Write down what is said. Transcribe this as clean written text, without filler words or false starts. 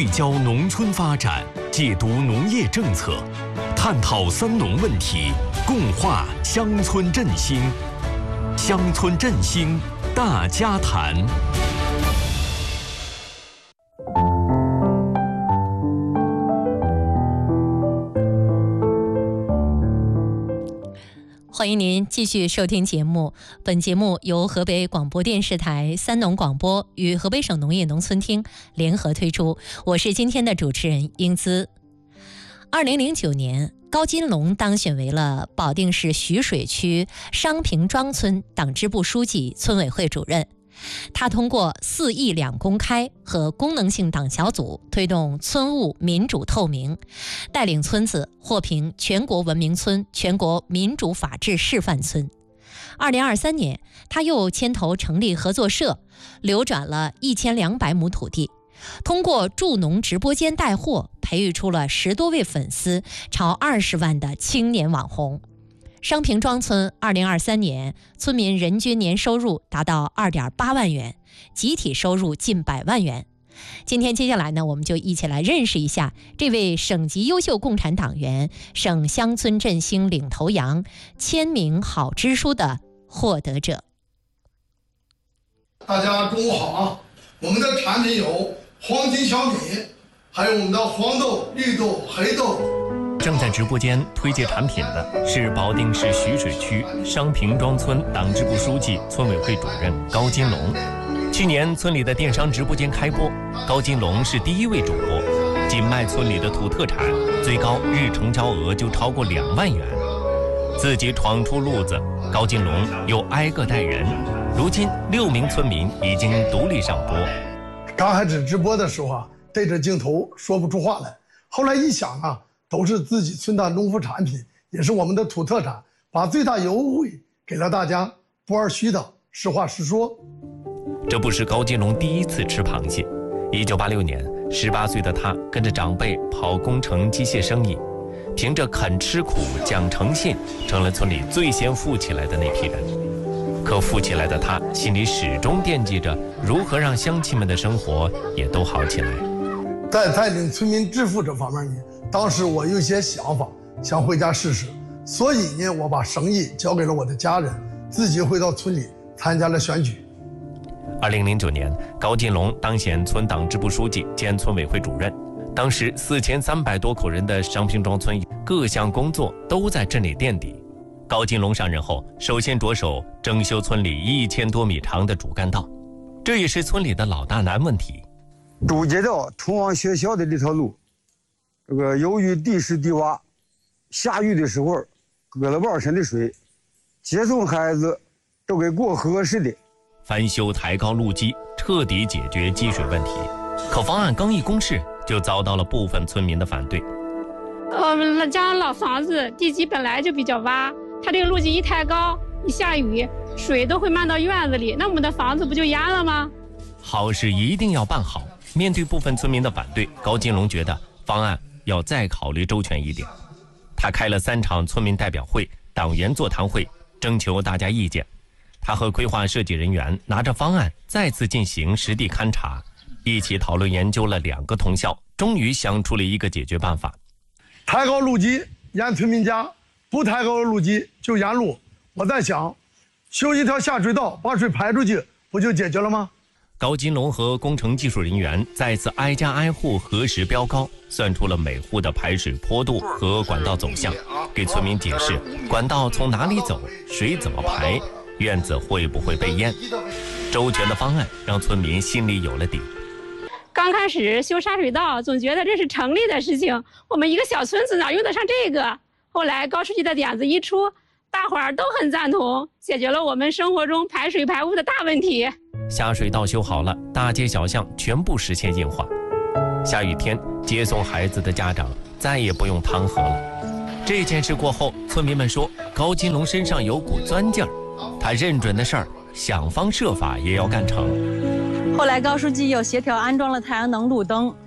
聚焦农村发展，解读农业政策，探讨三农问题，共话乡村振兴。乡村振兴大家谈。 欢迎您继续收听节目。本节目由河北广播电视台三农广播与河北省农业农村厅联合推出，我是今天的主持人英姿。2009年，高金龙当选为了保定市徐水区商平庄村党支部书记、村委会主任。他通过4议2公开和功能性党小组推动村务民主透明，带领村子获评全国文明村、全国民主法治示范村。2023年，他又牵头成立合作社，流转了1200亩土地，通过助农直播间带货，培育出了10多位粉丝，超20万的青年网红。商平庄村2023年村民人均年收入达到2.8万元，集体收入近100万元。今天接下来呢，我们就一起来认识一下这位省级优秀共产党员、省乡村振兴领头羊、签名好支书的获得者。 大家中午好啊！我们的产品有黄金小米，还有我们的黄豆、绿豆、黑豆。 正在直播间推介产品的是保定市徐水区商平庄村党支部书记、村委会主任高金龙。去年村里的电商直播间开播，高金龙是第1位主播，仅卖村里的土特产，最高日成交额就超过2万元。自己闯出路子，高金龙又挨个带人，如今6名村民已经独立上播。 刚开始直播的时候啊，对着镜头说不出话来，后来一想啊，都是自己村的农副产品，也是我们的土特产，把最大优惠给了大家，不二虚的，实话实说。 这不是高金龙第一次吃螃蟹。1986年，18岁的他跟着长辈跑工程机械生意，凭着肯吃苦、讲诚信，成了村里最先富起来的那批人。可富起来的他心里始终惦记着如何让乡亲们的生活也都好起来。 在带领村民致富这方面呢，当时我有些想法，想回家试试，所以呢，我把生意交给了我的家人，自己回到村里参加了选举。 2009年，高金龙当选村党支部书记兼村委会主任。当时4300多口人的商平庄村，各项工作都在镇里垫底。高金龙上任后，首先着手整修村里1000多米长的主干道，这也是村里的老大难问题。 主街道通往学校的这条路，由于地势低洼，下雨的时候搁了半身的水，接送孩子都跟过河似的。 翻修抬高路基，彻底解决积水问题。可方案刚一公示，就遭到了部分村民的反对。 我们家老房子地基本来就比较洼，它这个路基一抬高，一下雨，水都会漫到院子里，那我们的房子不就淹了吗？ 好事一定要办好。面对部分村民的反对，高金龙觉得方案要再考虑周全一点。他开了3场村民代表会、党员座谈会，征求大家意见。他和规划设计人员拿着方案再次进行实地勘察，一起讨论研究了2个通宵，终于想出了一个解决办法。 抬高路基淹村民家，不抬高路基就淹路。我在想，修一条下水道把水排出去，不就解决了吗？ 高金龙和工程技术人员再次挨家挨户核实标高，算出了每户的排水坡度和管道走向，给村民解释管道从哪里走，水怎么排，院子会不会被淹。周全的方案让村民心里有了底。 刚开始修下水道，总觉得这是城里的事情，我们一个小村子哪用得上这个？后来高书记的点子一出，大伙儿都很赞同，解决了我们生活中排水排污的大问题。 下水道修好了，大街小巷全部实现硬化。下雨天接送孩子的家长再也不用淌河了。这件事过后，村民们说高金龙身上有股钻劲儿，他认准的事儿，想方设法也要干成。 后来高书记又协调安装了太阳能路灯，